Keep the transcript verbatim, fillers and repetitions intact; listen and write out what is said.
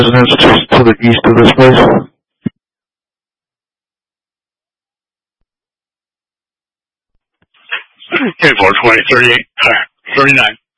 business to the east of this place? ten four, twenty, thirty-eight, thirty-nine.